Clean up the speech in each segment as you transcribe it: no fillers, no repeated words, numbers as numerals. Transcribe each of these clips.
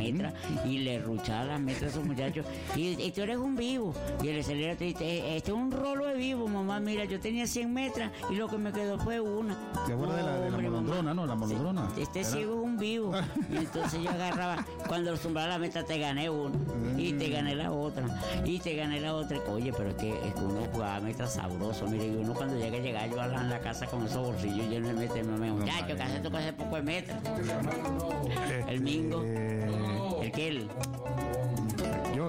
metras y le ruchaba las metras a esos muchachos. Y tú eres un vivo. Y el acelera te dice, este es un rolo de vivo, mamá, mira, yo tenía 100 metras y lo que me quedó fue una. ¿Te acuerdas de la molondrona, no? La molondrona. Este ciego es un vivo. Y entonces yo agarraba, cuando tumbaba la meta te gané una, y te gané la otra, y te gané la otra. Oye, pero es que uno jugaba metas sabroso, mire, y uno cuando llega yo a la casa con esos bolsillos llenos de metas, muchacho, que hace tú con ese poco de metas. El mingo, el que él. Yo.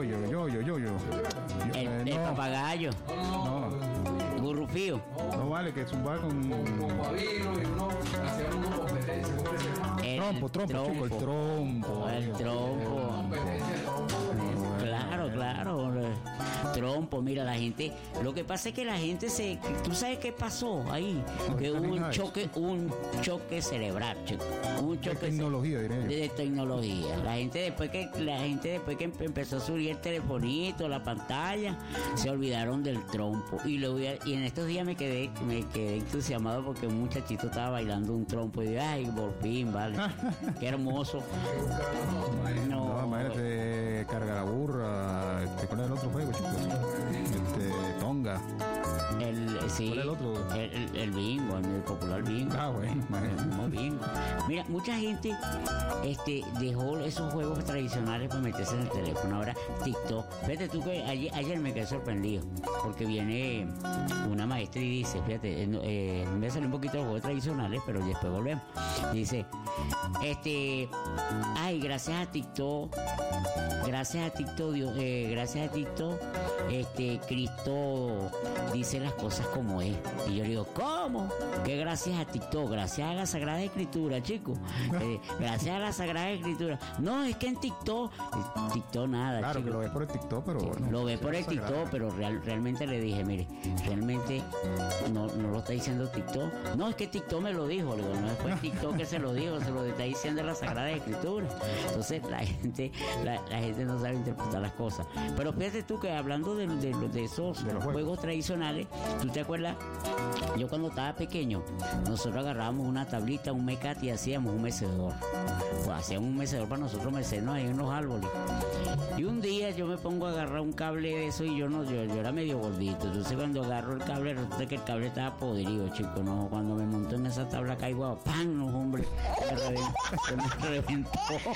El papagayo. No. Gurrufío. No vale, que zumbar con pavino y uno hacía una competencia. Trompo, chico, el trompo. Claro. Trompo, mira, la gente, lo que pasa es que la gente ¿tú sabes qué pasó ahí? Que hubo un choque cerebral, chico. Un choque de tecnología. La gente después que empezó a subir el telefonito, la pantalla, se olvidaron del trompo. Y en estos días me quedé entusiasmado porque un muchachito estaba bailando un trompo y dije, ay, por fin, vale. Qué hermoso. No, imagínate, carga la burra. ¿Cuál es el otro juego, chicos? Tonga. Sí, ¿cuál es el otro? El bingo, el popular bingo. Bueno, el bingo. Mira, mucha gente dejó esos juegos tradicionales para meterse en el teléfono. Ahora TikTok. Fíjate tú que ayer me quedé sorprendido porque viene una maestra y dice, fíjate, me salió un poquito los juegos tradicionales, pero después volvemos. Dice, ay, gracias a TikTok, Dios, gracias a TikTok, Cristo dice las cosas como es. Y yo le digo, ¿cómo? Que gracias a TikTok, gracias a la Sagrada Escritura, chicos. Gracias a la Sagrada Escritura. No, es que en TikTok nada, claro, chico. Que lo ve por el TikTok, pero bueno. Lo ve por el TikTok, pero realmente le dije, mire, realmente no lo está diciendo TikTok. No, es que TikTok me lo dijo, le digo, no fue TikTok que se lo dijo, se lo está diciendo la Sagrada Escritura. Entonces la gente no sabe interpretar las cosas. Pero fíjate tú que hablando de esos juegos tradicionales, ¿tú te acuerdas? Yo cuando estaba pequeño, nosotros agarrábamos una tablita, un mecate y hacíamos un mecedor. Pues hacíamos un mecedor para nosotros mecernos ahí en los árboles. Y un día yo me pongo a agarrar un cable de eso y yo era medio gordito. Entonces cuando agarro el cable, resulta que el cable estaba podrido, chico. No, cuando me monto en esa tabla caigo, ¡pam! No, hombre, se me reventó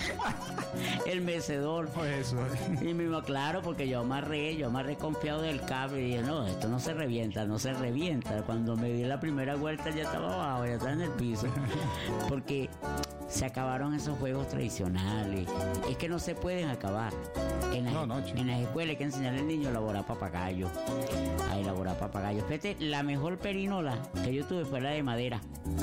el mecedor. Pues eso. Y me iba claro, porque yo amarré confiado del cable y dije, no, esto no se revienta. Cuando me di la primera vuelta ya estaba abajo, ya estaba en el piso. Porque se acabaron esos juegos tradicionales. Es que no se pueden acabar. En las escuelas hay que enseñarle al niño a elaborar papagayos. Fíjate, la mejor perinola que yo tuve fue la de madera.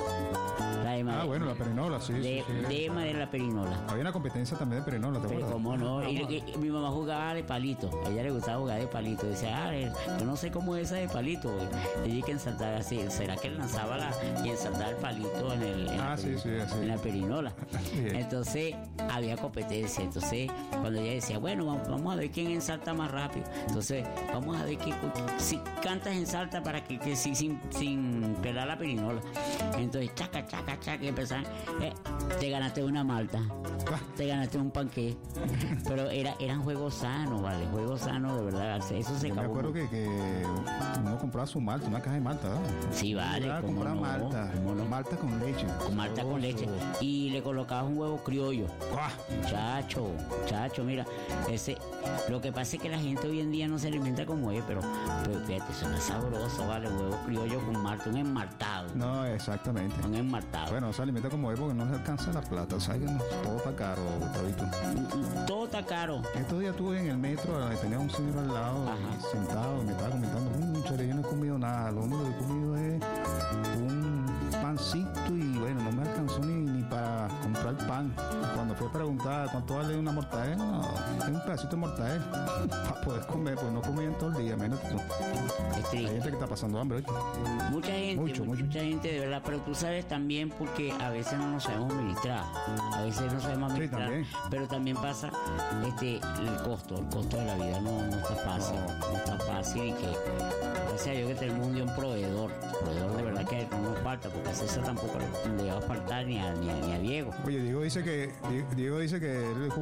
Bueno, la perinola, sí. De madera, la perinola. Había una competencia también de perinola, ¿te acuerdas? ¿Cómo no? Y mi mamá jugaba de palito. A ella le gustaba jugar de palito. Decía, yo no sé cómo es esa de palito. Le dije que ensartaba así. ¿Será que lanzaba y ensartaba el palito en la perinola? Entonces, había competencia. Entonces, cuando ella decía, bueno, vamos a ver quién ensarta más rápido. Entonces, vamos a ver si cantas ensarta para que sin pelar la perinola. Entonces, chaca, que empezaban, te ganaste una malta, te ganaste un panqué, pero eran juegos sanos, ¿vale? Juegos sanos, de verdad, eso se acabó. Me acuerdo que uno compraba su malta, una caja de malta, ¿verdad? Sí, vale, como no, malta con leche. Con malta con leche, y le colocabas un huevo criollo. Chacho, mira, lo que pasa es que la gente hoy en día no se alimenta como es, pero fíjate, suena sabroso, ¿vale? Huevo criollo con malta, un enmartado. No, exactamente. Un enmartado. Bueno, se alimenta como es porque no se alcanza la plata, ¿sabes? Todo está caro, Tabito. Todo está caro. Estos días estuve en el metro, tenía un señor al lado, sentado, y me estaba comentando, chale, yo no he comido nada, lo único que he comido es un pancito y bueno, no me alcanzó ni para comprar pan. Cuando fui a preguntar cuánto vale una mortadela, no, es un pedacito de mortadela para poder comer, pues no comía en todo el día, menos tú. Hay gente que está pasando hambre hoy. Mucha gente, de verdad, pero tú sabes también porque a veces no nos sabemos administrar, sí, también. Pero también pasa el costo de la vida no está fácil y que gracias a Dios que tenemos un proveedor de verdad que no nos falta, porque a César tampoco le va a faltar ni a Diego. Oye, Diego dice que él